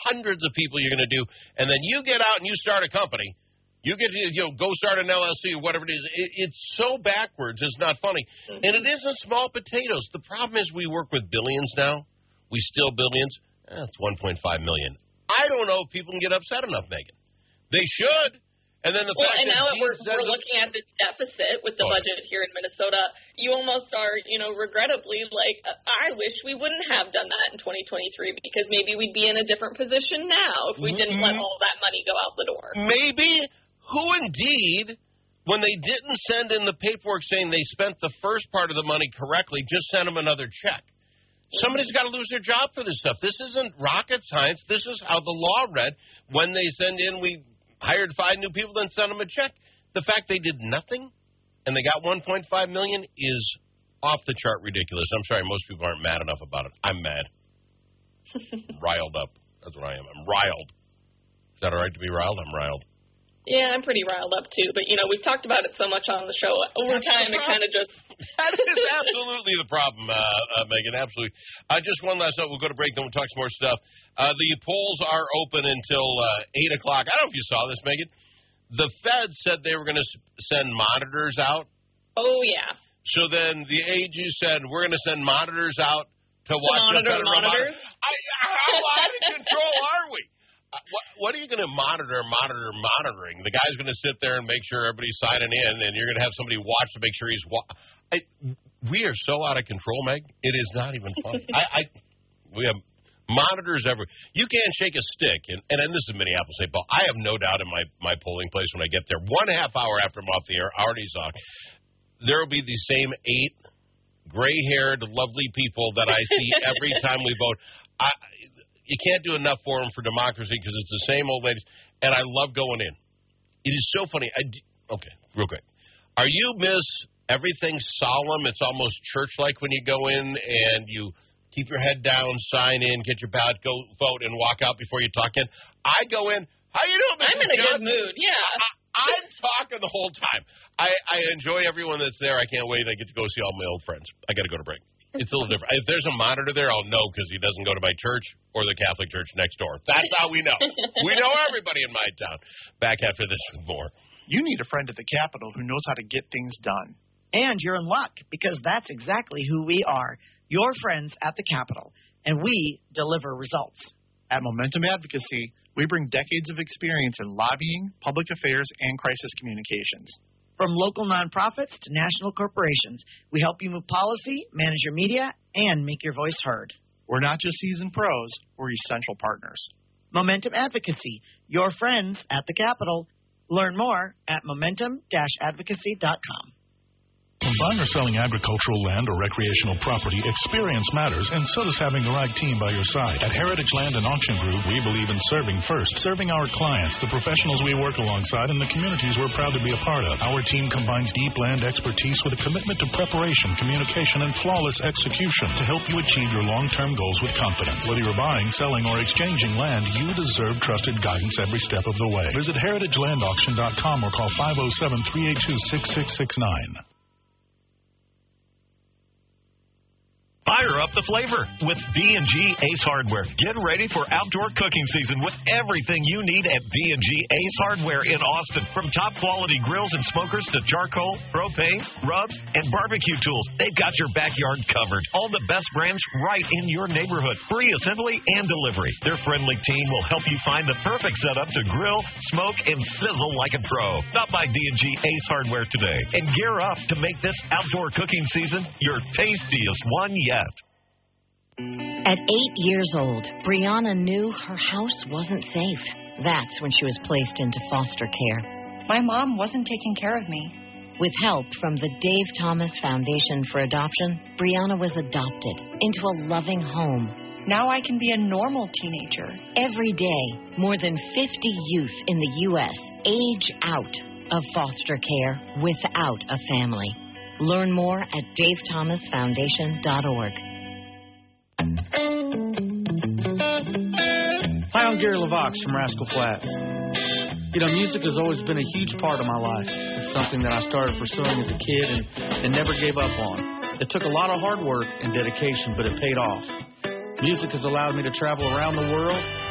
hundreds of people you're going to do, and then you get out and you start a company. You get to go start an LLC or whatever it is. It's so backwards. It's not funny. And it isn't small potatoes. The problem is we work with billions now. We steal billions. It's 1.5 million. I don't know if people can get upset enough, Megan. They should. And then and now we're looking at the deficit with the budget here in Minnesota. You almost are, regrettably, like, I wish we wouldn't have done that in 2023 because maybe we'd be in a different position now if we didn't let all that money go out the door. Maybe. Who indeed, when they didn't send in the paperwork saying they spent the first part of the money correctly, just send them another check? Somebody's got to lose their job for this stuff. This isn't rocket science. This is how the law read. When they send in, we hired 5 new people, then sent them a check. The fact they did nothing and they got $1.5 million is off the chart ridiculous. I'm sorry, most people aren't mad enough about it. I'm mad. Riled up. That's what I am. I'm riled. Is that all right to be riled? I'm riled. Yeah, I'm pretty riled up, too. But, we've talked about it so much on the show. Over time, it kind of just... That is absolutely the problem, Megan, absolutely. Just one last note. We'll go to break, then we'll talk some more stuff. The polls are open until 8 o'clock. I don't know if you saw this, Megan. The Fed said they were going to send monitors out. Oh, yeah. So then the AG said, we're going to send monitors out to watch the federal monitors. How out of control are we? What are you going to monitoring? The guy's going to sit there and make sure everybody's signing in, and you're going to have somebody watch to make sure he's we are so out of control, Meg. It is not even funny. We have monitors everywhere. You can't shake a stick, and this is Minneapolis, St. Paul. I have no doubt in my polling place when I get there, 1.5 hour after I'm off the air, already saw, there will be the same 8 gray-haired, lovely people that I see every time we vote. You can't do enough for them for democracy because it's the same old ladies, and I love going in. It is so funny. Okay, real quick. Are you miss everything solemn? It's almost church-like when you go in and you keep your head down, sign in, get your ballot, go vote, and walk out before you talk in. I go in. How you doing, Mr. I'm in a good mood, yeah. I'm talking the whole time. I enjoy everyone that's there. I can't wait. I get to go see all my old friends. I got to go to break. It's a little different. If there's a monitor there, I'll know because he doesn't go to my church or the Catholic church next door. That's how we know. We know everybody in my town. Back after this with more. You need a friend at the Capitol who knows how to get things done. And you're in luck because that's exactly who we are, your friends at the Capitol, and we deliver results. At Momentum Advocacy, we bring decades of experience in lobbying, public affairs, and crisis communications. From local nonprofits to national corporations, we help you move policy, manage your media, and make your voice heard. We're not just seasoned pros, we're essential partners. Momentum Advocacy, your friends at the Capitol. Learn more at momentum-advocacy.com. When buying or selling agricultural land or recreational property, experience matters, and so does having the right team by your side. At Heritage Land and Auction Group, we believe in serving first, serving our clients, the professionals we work alongside, and the communities we're proud to be a part of. Our team combines deep land expertise with a commitment to preparation, communication, and flawless execution to help you achieve your long-term goals with confidence. Whether you're buying, selling, or exchanging land, you deserve trusted guidance every step of the way. Visit heritagelandauction.com or call 507-382-6669. Fire up the flavor with B&G Ace Hardware. Get ready for outdoor cooking season with everything you need at B&G Ace Hardware in Austin. From top quality grills and smokers to charcoal, propane, rubs, and barbecue tools, they've got your backyard covered. All the best brands right in your neighborhood. Free assembly and delivery. Their friendly team will help you find the perfect setup to grill, smoke, and sizzle like a pro. Stop by B&G Ace Hardware today and gear up to make this outdoor cooking season your tastiest one yet. At 8 years old, Brianna knew her house wasn't safe. That's when she was placed into foster care. My mom wasn't taking care of me. With help from the Dave Thomas Foundation for Adoption, Brianna was adopted into a loving home. Now I can be a normal teenager. Every day, more than 50 youth in the U.S. age out of foster care without a family. Learn more at davethomasfoundation.org. Hi, I'm Gary LaVox from Rascal Flatts. Music has always been a huge part of my life. It's something that I started pursuing as a kid and never gave up on. It took a lot of hard work and dedication, but it paid off. Music has allowed me to travel around the world